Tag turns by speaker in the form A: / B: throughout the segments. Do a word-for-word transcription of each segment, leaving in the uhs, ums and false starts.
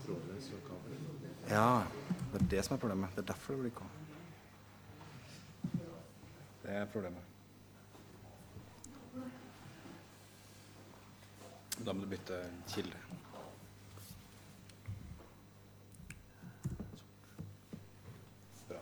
A: Ja, det er det som er problemet. Det er derfor det blir ikke. Det er problemet. Da må du bytte kilde. Bra.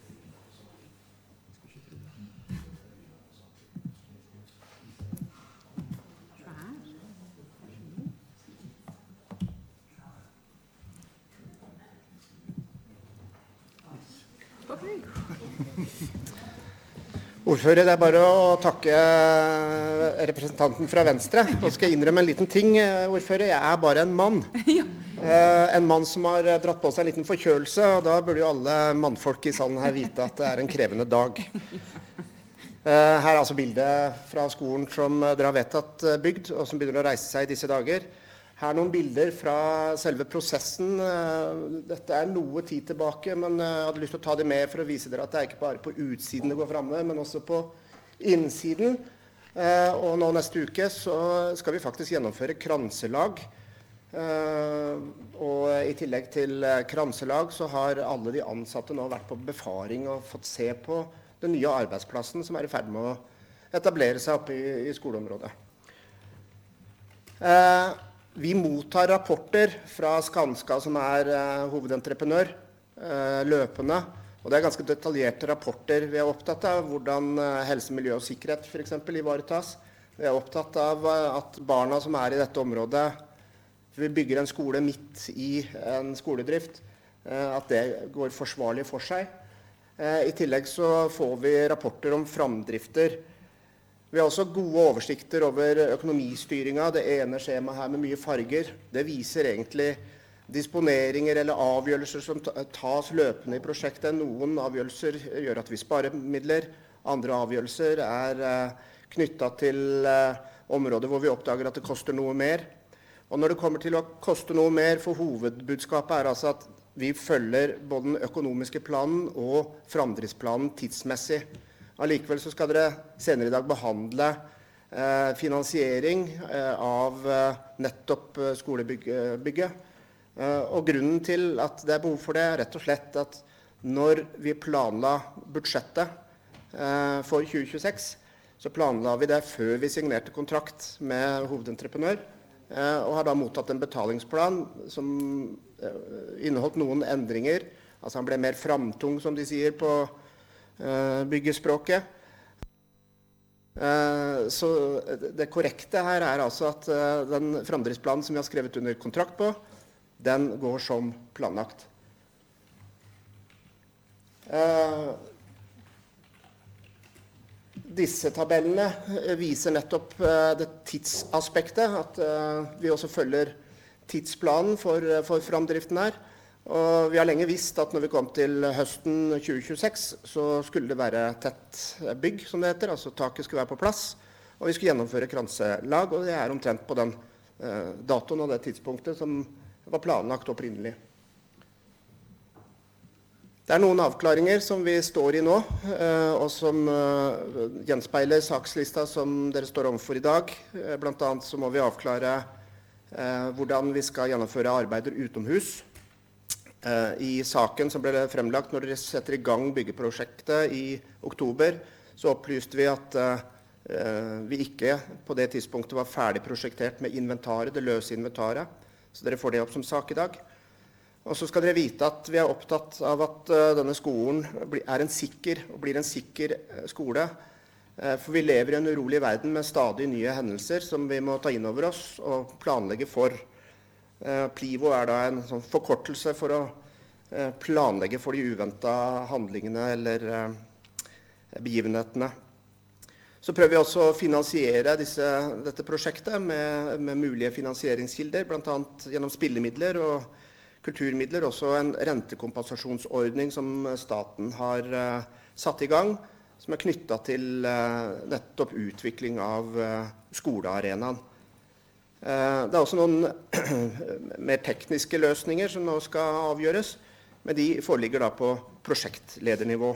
B: Ordfører, det er bare å takke representanten fra Venstre. Nå skal jeg innrømme en liten ting, ordfører. Jeg er bare en mann. Ja. En mann som har dratt på seg en liten forkjølelse, og da burde jo alle mannfolk i salen her vite at det er en krevende dag. Her er altså bildet fra skolen som dere har vedtatt bygd, og som begynner å reise seg i disse dager. Her er noen bilder fra selve prosessen. Dette er noe tid tilbake, men jeg hadde lyst til å ta det med for å vise dere at det er ikke bare på utsiden det går fremme, men også på innsiden. Og nå neste uke så skal vi faktisk gjennomføre kranselag. Og i tillegg til kranselag så har alle de ansatte nå vært på befaring og fått se på den nye arbeidsplassen som er i ferd med å etablere seg oppe i, i skoleområdet. Vi mottar rapporter fra Skanska, som er uh, hovedentreprenør, uh, løpende, og det er ganske detaljerte rapporter. Vi er opptatt av hvordan uh, helse, miljø og sikkerhet for eksempel ivaretas. Vi er opptatt av uh, at barna som er i dette området, vi bygger en skole midt i en skoledrift, uh, at det går forsvarlig for seg. Uh, I tillegg så får vi rapporter om framdrifter. Vi har også gode oversikter over økonomistyringen. Det ene skjemaet her med mye farger, det viser egentlig disponeringer eller avgjørelser som tas løpende i prosjektet. Noen avgjørelser gjør at vi sparer midler, andre avgjørelser er knyttet til områder hvor vi oppdager at det koster noe mer. Og når det kommer til å koste noe mer, for hovedbudskapet er altså at vi følger både den økonomiske planen og framdriftsplanen tidsmessig. Allikevel så skal dere senere i dag behandle eh, finansiering eh, av eh, nettopp eh, skolebygget. Eh, og grunnen til at det er behov for det er rett og slett at når vi planla budsjettet eh, for tjue tjueseks, så planla vi det før vi signerte kontrakt med hovedentreprenør, eh, og har da mottatt en betalingsplan som eh, inneholdt noen endringer. Altså han ble mer framtung, som de sier på byggespråket. Så det korrekte her er altså at den framdriftsplanen som vi har skrevet under kontrakt på, den går som planlagt. Disse tabellene viser nettopp det tidsaspektet, at vi også følger tidsplanen for, for framdriften her. Og vi har lenge visst at når vi kom til høsten tjue tjueseks, så skulle det være tett bygg, som det heter, altså taket skulle være på plass, og vi skulle gjennomføre kranselag, og det er omtrent på den eh, datoen og det tidspunktet som var planlagt opprinnelig. Det er noen avklaringer som vi står i nå, eh, og som eh, gjenspeiler sakslista som dere står overfor i dag. Eh, blant annet så må vi avklare eh, hvordan vi skal gjennomføre arbeider utomhus. I saken som ble fremlagt når dere setter i gang byggeprosjektet i oktober, så opplyste vi at uh, vi ikke på det tidspunktet var ferdig prosjektert med inventaret, det løse inventaret. Så dere får det opp som sak i dag. Og så skal dere vite at vi er opptatt av at uh, denne skolen er en sikker, og blir en sikker uh, skole. Uh, for vi lever i en urolig verden med stadig nye hendelser som vi må ta inn over oss og planlegge for. Uh, PLIVO er da en sånn forkortelse for å uh, planlegge for de uventede handlingene eller uh, begivenhetene. Så prøver vi også å finansiere disse, dette prosjektet med, med mulige finansieringskilder, blant annet gjennom spillemidler og kulturmidler, også en rentekompensasjonsordning som staten har uh, satt i gang, som er knyttet til uh, nettopp utvikling av uh, skolearenaen. Det er også noen mer tekniske løsninger som nå skal avgjøres, men de foreligger da på prosjektledernivå.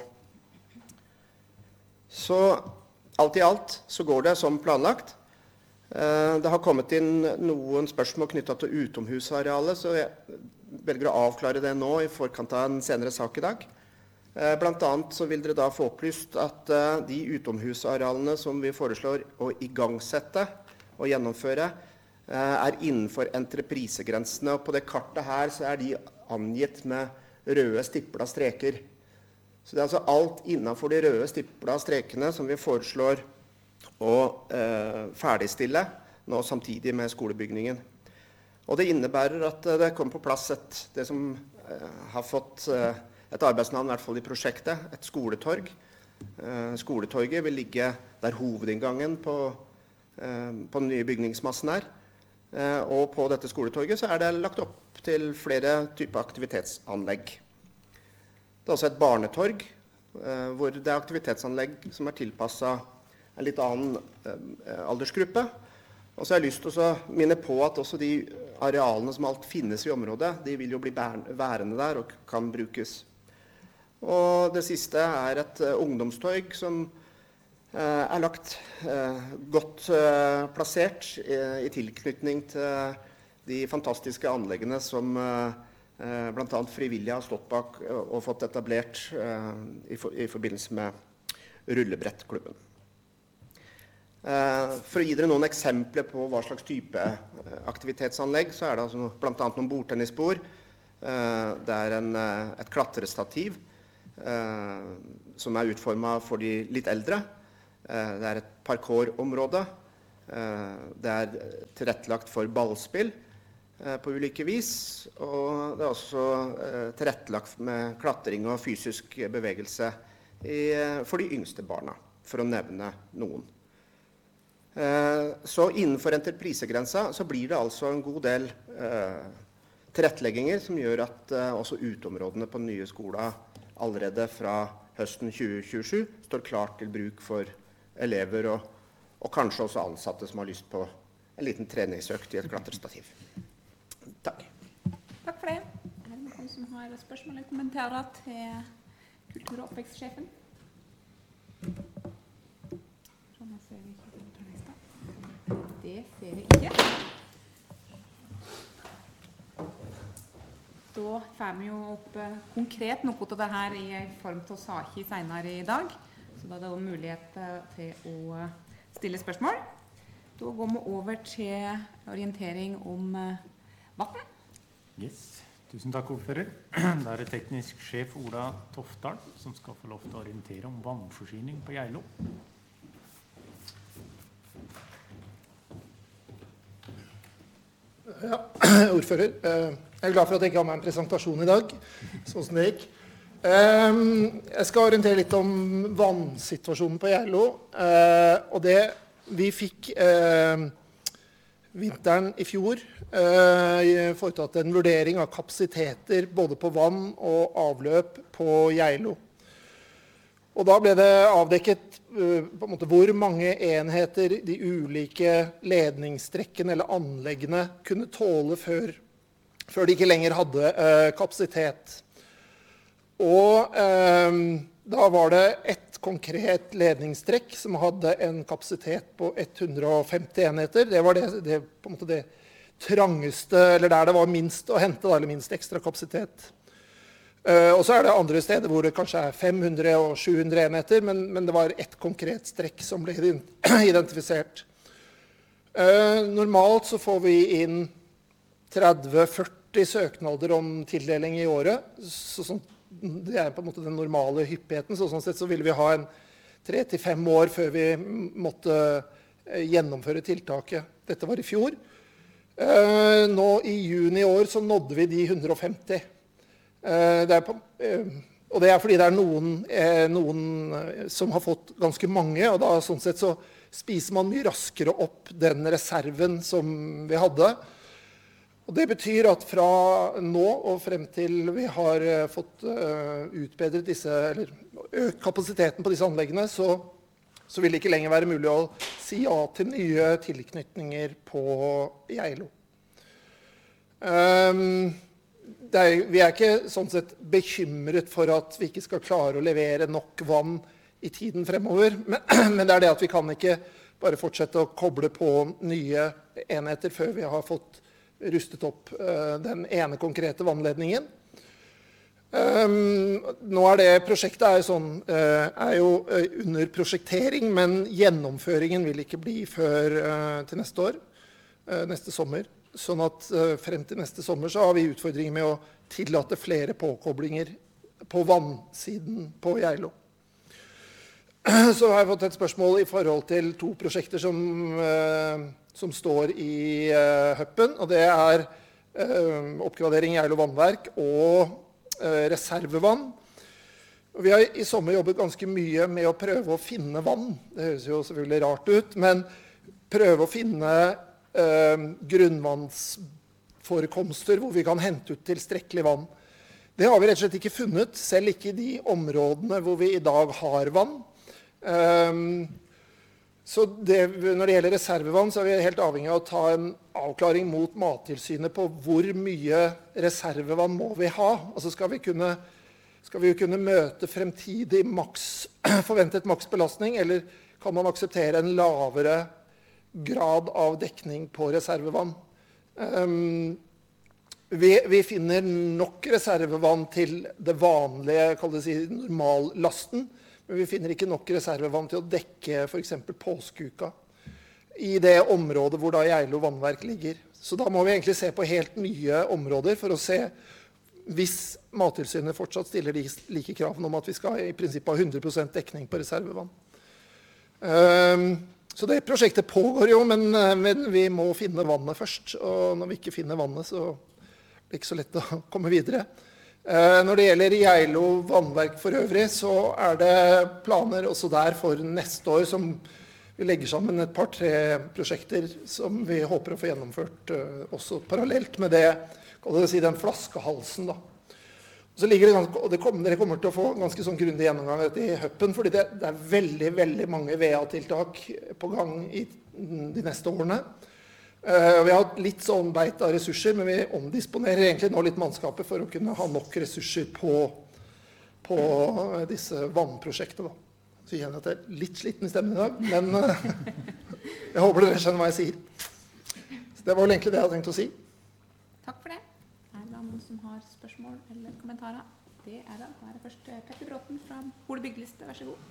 B: Så alt i alt så går det som planlagt. Det har kommet inn noen spørsmål knyttet til utomhusarealet, så jeg velger å avklare det nå i forkant av en senere sak i dag. Eh, blant annet så vil dere da få opplyst at eh, de utomhusarealene som vi foreslår å igangsette og gjennomføre, eh, er innenfor entreprisegrensene, og på det kartet her så er de angitt med røde stipla streker. Så det er altså alt innenfor de røde stipla strekene som vi foreslår å eh, ferdigstille nå samtidig med skolebygningen. Og det innebærer at eh, det kommer på plass et, det som eh, har fått eh, et arbeidsnavn, i hvert fall i prosjektet, et skoletorg. Eh, skoletorget vil ligge der hovedinngangen på, eh, på den nye bygningsmassen er. Eh, og på dette skoletorget så er det lagt opp til flere typer aktivitetsanlegg. Det er også et barnetorg, eh, hvor det er aktivitetsanlegg som er tilpasset en litt annen eh, aldersgruppe. Og så har jeg lyst til å minne på at også de arealene som alt finnes i området, de vil jo bli værende der og kan brukes. Og det siste er et uh, ungdomstorg som uh, er lagt uh, godt uh, plassert uh, i tilknytning til de fantastiske anleggene som uh, uh, blant annet frivillige har stått bak uh, og fått etablert uh, i, for, i forbindelse med rullebrettklubben. Uh, for å gi dere noen eksempler på hva slags type uh, aktivitetsanlegg, så er det altså blant annet noen bordtennisbord. Uh, det er en, uh, et klatrestativ uh, som er utformet for de litt eldre. Uh, det er et parkourområde. Uh, det er tilrettelagt for ballspill uh, på ulike vis. Og det er også uh, tilrettelagt med klatring og fysisk bevegelse i, uh, for de yngste barna, for å nevne noen. Så innenfor entreprisegrensa så blir det altså en god del eh, tilrettelegginger som gjør at eh, også utområdene på den nye skolen allerede fra høsten tjue tjuesju står klart til bruk for elever og, og kanskje også ansatte som har lyst på en liten treningsøkt i et klatrestativ. Takk.
C: Takk for det. Er det noen som har spørsmål eller kommentarer til kultur- og oppvekstsjefen? Sånn, jeg ser ikke. Det ser vi ikke. Da får vi jo opp eh, konkret noe av det her i form til saker senere i dag. Så da er det også mulighet til å stille spørsmål. Da går vi over til orientering om eh, vatten.
D: Yes, tusen takk ordfører. Det er teknisk sjef Ola Tofdal som skal få lov til å orientere om vannforsyning på Geilo.
E: Ja, ordfører. Jeg er glad for at jeg ikke har med en presentasjon i dag, sånn som det gikk. Jeg skal orientere litt om vannsituasjonen på Geilo. Og det vi fikk vinteren i fjor foretatt en vurdering av kapasiteter både på vann og avløp på Geilo. Og da ble det avdekket uh, på en måte, hvor mange enheter de ulike ledningsstrekkene eller anleggene kunne tåle før, før de ikke lenger hadde uh, kapasitet. Og uh, da var det ett konkret ledningsstrekk som hadde en kapasitet på hundre og femti enheter. Det var det, det, på en måte det trangeste, eller der det var minst å hente, eller minst ekstra kapasitet. Uh, og så er det andre steder hvor det kanskje er fem hundre og sju hundre enheter, men, men det var ett konkret strekk som ble identifisert. Uh, normalt så får vi inn tretti til førti søknader om tildeling i året. Så, sånn, det er på en måte den normale hyppigheten, så sånn sett så ville vi ha en tre til fem år før vi måtte uh, gjennomføre tiltaket. Dette var i fjor. Uh, nå i juni i år så nådde vi de hundre og femti. Uh, det er på, uh, og det er fordi det er noen, uh, noen uh, som har fått ganske mange, og da sånn sett så spiser man mye raskere opp den reserven som vi hadde. Og det betyr at fra nå og frem til vi har uh, fått uh, utbedret disse, eller økt kapasiteten på disse anleggene, så, så vil det ikke lenger være mulig å si ja til nye tilknytninger på Geilo. Um, Det er, vi er ikke sånn sett bekymret for at vi ikke skal klare å levere nok vann i tiden fremover, men, men det er det at vi kan ikke bare fortsette å koble på nye enheter før vi har fått rustet opp uh, den ene konkrete vannledningen. Um, nå er det prosjektet er, sånn, uh, er jo uh, under prosjektering, men gjennomføringen vil ikke bli før uh, til neste år, uh, neste sommer. Sånn at uh, frem til neste sommer så har vi utfordringer med å tillate flere påkoblinger på vannsiden på Geilo. Så har jeg fått et spørsmål i forhold til to prosjekter som, uh, som står i uh, Høppen, og det er uh, oppgradering Geilo vannverk og reservevann. Vi har i sommer jobbet ganske mye med å prøve å finne vann. Det høres jo selvfølgelig rart ut, men prøve å finne eh, grunnvannsforekomster hvor vi kan hente ut tilstrekkelig vann. Det har vi rett og slett ikke funnet, selv ikke i de områdene hvor vi i dag har vann. Um, så det, når det gjelder reservevann, så er vi helt avhengig av å ta en avklaring mot Mattilsynet på hvor mye reservevann må vi ha. Altså skal vi kunne, skal vi kunne møte fremtidig maks, forventet maksbelastning, eller kan man akseptere en lavere grad av dekning på reservevann? Um, vi, vi finner nok reservevann til det vanlige, kall det si, normallasten, men vi finner ikke nok reservevann til å dekke for eksempel påskeuka i det området hvor da Geilo vannverk ligger. Så da må vi egentlig se på helt nye områder for å se hvis Mattilsynet fortsatt stiller de like kravene om at vi skal i prinsippet ha hundre prosent dekning på reservevann. Um, så det prosjektet pågår jo, men, men vi må finne vannet først. Og når vi ikke finner vannet, så er det ikke så lett å komme videre. Når det gjelder Geilo vannverk for øvrig, så er det planer også der for neste år som vi legger sammen et par-tre prosjekter som vi håper å få gjennomført også parallelt med det, kan du si, den flaskehalsen da. Så ligger det, ganske, og det kommer, dere kommer til å få ganske sånn grundig gjennomgang av dette i Høppen, fordi det, det er veldig, veldig mange V A-tiltak på gang i de neste årene. Uh, vi har hatt litt sånn beit av ressurser, men vi omdisponerer egentlig nå litt mannskapet for å kunne ha nok ressurser på, på disse vannprosjektene. Så jeg kjenner at jeg er litt sliten i stemmen i dag, men uh, jeg håper dere skjønner hva jeg sier. Så det var vel egentlig det jeg hadde tenkt å si.
C: Takk for det. Er det noen som har spørsmål eller kommentarer? Det er det. Da er det først Petter Bråten fra Hole Byggeliste. Vær så god.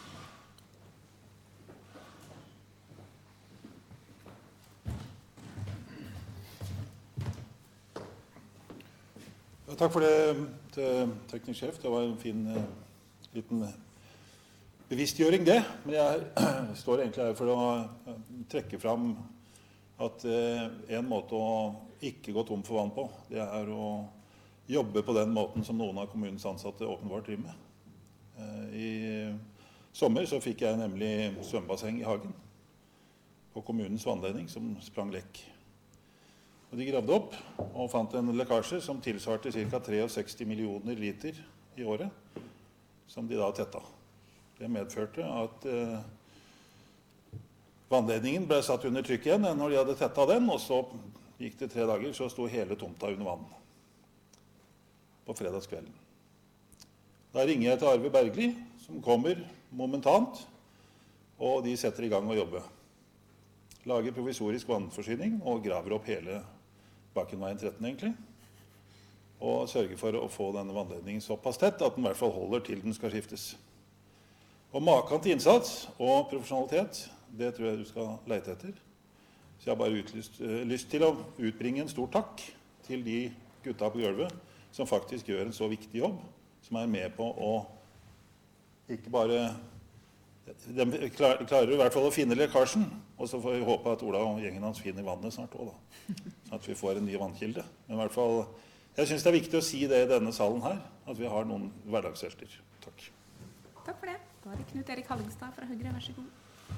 F: Takk for det til teknisk sjef. Det var en fin uh, liten bevisstgjøring det. Men jeg står egentlig her for å uh, trekke fram at uh, en måte å ikke gå tom for vann på, det er å jobbe på den måten som noen av kommunens ansatte åpenbart driver med. Uh, I sommer så fikk jeg nemlig svømmebasseng i hagen på kommunens vannledning som sprang lekk. Og de gravde opp og fant en lekkasje som tilsvarte ca. sekstitre millioner liter i året, som de da tetta. Det medførte at eh, vannledningen ble satt under trykk igjen når de hadde tetta den, og så gikk det tre dager, så sto hele tomta under vann på fredagskvelden. Da ringer jeg til Arve Bergli, som kommer momentant, og de setter i gang å jobbe. Lager provisorisk vannforsyning og graver opp hele Bakenveien tretten egentlig, og sørger for å få denne vannledningen såpass tett at den i hvert fall holder til den skal skiftes. Og maken til innsats og profesjonalitet, det tror jeg du skal lete etter. Så jeg har bare utlyst, uh, lyst til å utbringe en stor takk til de gutta på gulvet som faktisk gjør en så viktig jobb, som er med på å ikke bare de klarer i hvert fall å finne lekkasjen, og så får vi håpe at Ola og gjengen hans finner vannet snart også da, sånn at vi får en ny vannkilde. Men i hvert fall, jeg synes det er viktig å si det i denne salen her, at vi har noen hverdagshelter. Takk.
C: Takk for det. Da er det Knut Erik Hallingstad fra Høyre, vær så god.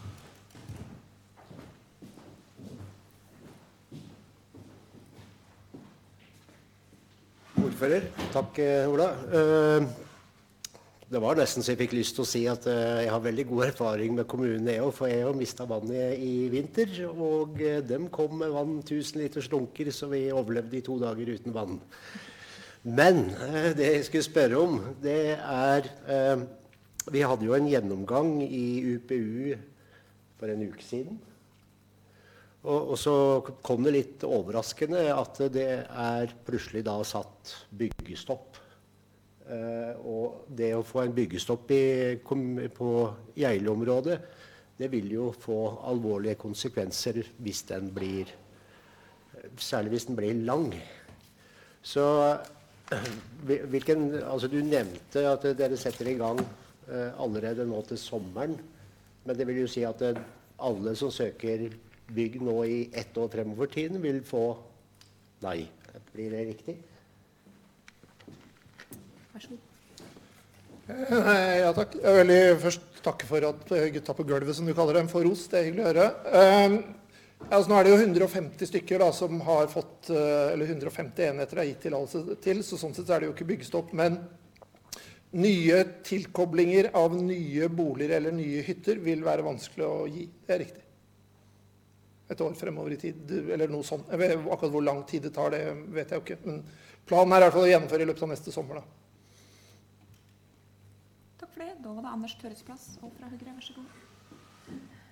G: Ordfører, takk Ola. Uh, Det var nesten så jeg fikk lyst til å si at uh, jeg har veldig god erfaring med kommunen jeg også, for jeg har mistet vannet i vinter, og uh, dem kom med vann, tusen liter slunker, så vi overlevde i to dager uten vann. Men uh, det jeg skulle spørre om, det er, uh, vi hadde jo en gjennomgang i U P U for en uke siden, Og, og så kom det litt overraskende at det er plutselig da satt byggestopp. Eh, og det å få en byggestopp i, på Geilo-området, det vil jo få alvorlige konsekvenser hvis den blir, særlig hvis den blir lang. Så hvilken, altså du nevnte at dere setter i gang eh, allerede nå til sommeren, men det vil jo si at det, alle som søker bygg nå i ett år fremover tiden vil få nei. Blir det riktig?
C: Vær så god.
E: Eh, Ja, takk. Jeg vil veldig først takke for at gutta på gulvet, som du kaller dem, får ros. Det er hyggelig å høre. Eh, altså, nå er det jo hundre og femti stykker da, som har fått, eh, eller hundre og femti enheter har gitt tillatelse til, så sånn sett er det jo ikke byggestopp, men nye tilkoblinger av nye boliger eller nye hytter vil være vanskelig å gi. Det er riktig. Et år fremover i tid, eller noe sånt. Jeg vet, akkurat hvor lang tid det tar, det vet jeg jo ikke. Men planen er i hvert fall å gjennomføre i løpet av neste sommer. Da.
C: Takk for det. Da var det Anders Tørresplass og fra Høyre. Vær så god.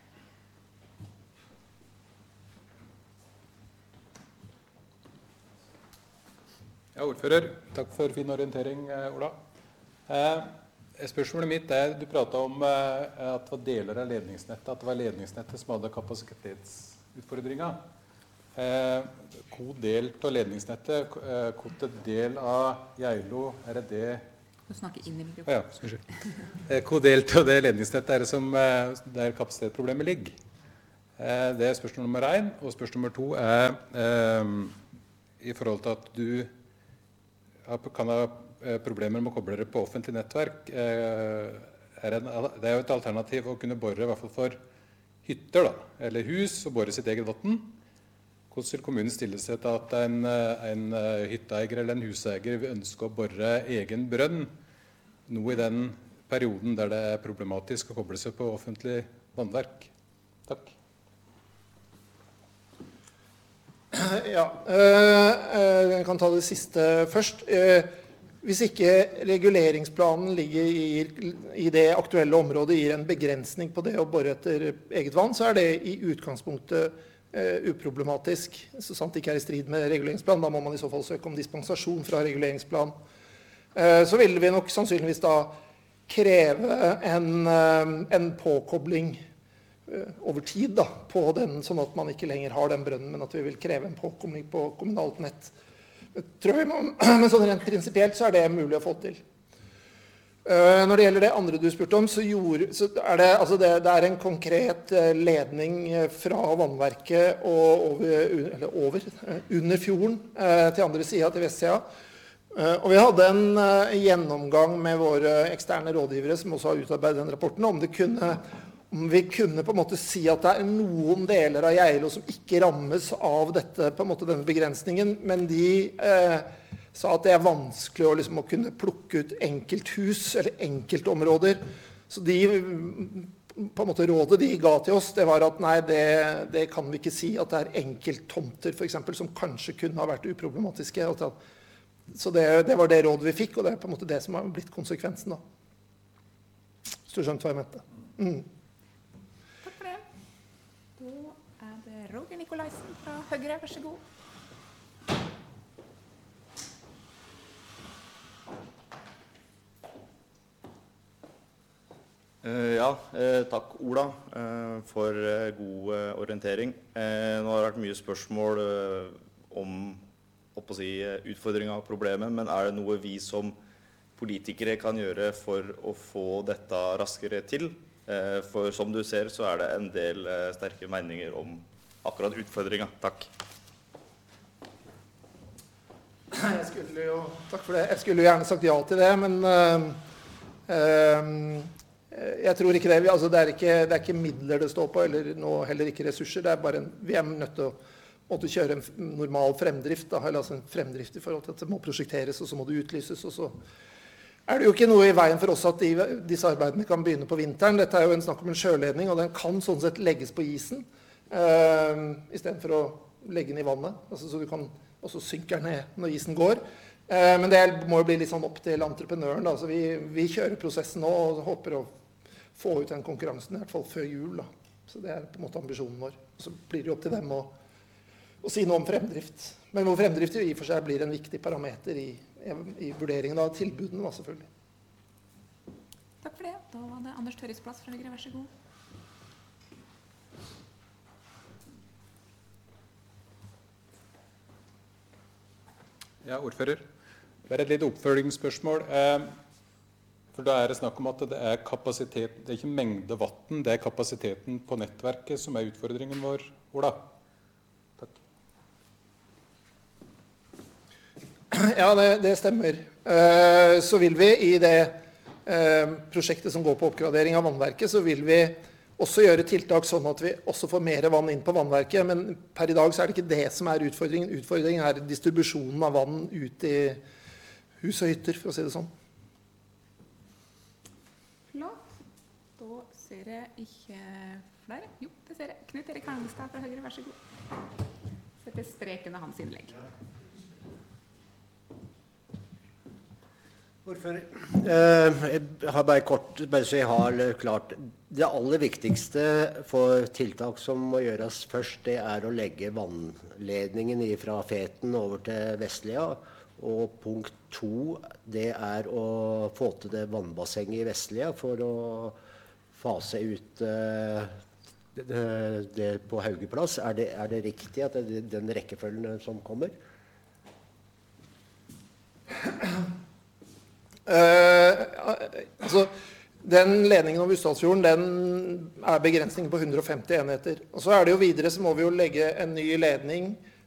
A: Ja, ordfører. Takk for fin orientering, Ola. Eh, spørsmålet mitt er, du pratet om eh, at det var deler av ledningsnettet, at det var ledningsnettet som hadde kapasitetsutfordringer. Eh, hvor del av ledningsnettet, eh, hvor del av Geilo er det det?
C: Du snakker inn i
A: Å
C: mikrofonen.
A: ja, unnskyld. Eh, hvor del av det ledningsnettet er det som, eh, der kapasitetsproblemet ligger? Eh, det er spørsmål nummer én, og spørsmål nummer to er eh, i forhold til at du kan ha problemer med å koble dere på offentlig nettverk. Er en, det er jo et alternativ å kunne bore i hvert fall for hytter da, eller hus, og bore sitt eget vann. Hvordan vil kommunen stille seg til at en, en hytteeier eller en huseier ønsker å bore egen brønn, noe i den perioden der det er problematisk å koble seg på offentlig vannverk? Takk.
E: Ja, jeg kan ta det siste først. Hvis ikke reguleringsplanen ligger i, i det aktuelle området gir en begrensning på det å bore etter eget vann, så er det i utgangspunktet uh, uproblematisk, så sant det ikke er i strid med reguleringsplanen. Da må man i så fall søke om dispensasjon fra reguleringsplanen. Uh, så vil vi nok sannsynligvis da kreve en, uh, en påkobling over tid da, på den, sånn at man ikke lenger har den brønnen, men at vi vil kreve en påkobling på kommunalt nett. Tror jeg, men sånn rent prinsipielt så er det mulig å få til. Uh, når det gjelder det andre du spurte om, så, gjorde, så er det, altså det, det er en konkret uh, ledning fra vannverket og over, eller over uh, under fjorden uh, til andre siden, til vestsiden. Uh, og vi hadde en uh, gjennomgang med våre eksterne rådgivere som også har utarbeidet den rapporten, om det kunne om vi kunne på en måte si at det er noen deler av Geilo som ikke rammes av dette, på en måte denne begrensningen, men de eh, sa at det er vanskelig å, liksom, å kunne plukke ut enkelthus eller enkeltområder. Så de, på en måte rådet de ga til oss, det var at nei, det, det kan vi ikke si, at det er enkelttomter for eksempel, som kanskje kunne ha vært uproblematiske. Så det, det var det rådet vi fikk, og det er på en måte det som har blitt konsekvensen da. Hvis du skjønte hva jeg mente. Mm.
C: Roger Nikolaisen fra Høyre, vær så god.
H: Uh, ja, uh, takk Ola uh, for uh, god uh, orientering. Uh, nå har det vært mye spørsmål uh, om å si, uh, utfordringer og problemet, men er det noe vi som politikere kan gjøre for å få dette raskere til? Uh, for som du ser så er det en del uh, sterke meninger om akkurat utfordringen. Takk.
E: Jeg skulle jo, takk for det. Jeg skulle jo gjerne sagt ja til det, men uh, uh, jeg tror ikke det. Altså, det, er ikke, det er ikke midler det står på, eller nå heller ikke ressurser. Det er bare en, vi er nødt til å måtte kjøre en normal fremdrift, da, eller altså en fremdrift i forhold til at det må prosjekteres, og så må det utlyses, og så er det jo ikke noe i veien for oss at de, disse arbeidene kan begynne på vinteren. Dette er jo en snakk om en sjøledning, og den kan sånn sett legges på isen. Uh, i stedet for å legge den i vannet, altså, så du kan også synke den ned når isen går. Uh, men det må jo bli litt sånn opp til entreprenøren. Da. Så vi, vi kjører prosessen nå og håper å få ut den konkurransen, i hvert fall før jul. Da. Så det er på en måte ambisjonen vår. Så blir det opp til dem å, å si noe om fremdrift. Men hvor fremdrift i og for seg blir en viktig parameter i, i vurderingen av tilbudene, da, selvfølgelig.
C: Takk for det. Da var det Anders Tørresplass fra Høyre, vær så god.
A: Ja, ordfører. Bare et litt oppfølgingsspørsmål. Eh, for da er det snakk om at det er kapasitet, det er ikke mengde vatten, det er kapasiteten på nettverket som er utfordringen vår, Ola. Takk.
E: Ja, det, det stemmer. Eh, så vil vi i det eh, prosjektet som går på oppgradering av vannverket, så vil vi også gjøre tiltak sånn at vi også får mer vann inn på vannverket, men per i dag så er det ikke det som er utfordringen. Utfordringen er distribusjonen av vann ut i hus og hytter, for å si det sånn.
C: Flott. Da ser jeg ikke flere. Jo, det ser jeg. Knut Erik Harmestad fra Høyre, vær så god. Setter strek under hans innlegg.
G: Ordfører, eh, jeg har bare kort, bare så jeg har klart. Det aller viktigste for tiltak som må gjøres først, det er å legge vannledningen fra Feten over til Vestlia. Og punkt to, det er å få til det vannbassenget i Vestlia for å fase ut eh, det, det på Haugeplass. Er det, er det riktig at det er den rekkefølgen som kommer?
E: Uh, altså, den ledningen over Ustadfjorden, den er begrensningen på hundre og femti enheter. Og så er det jo videre, så må vi jo legge en ny ledning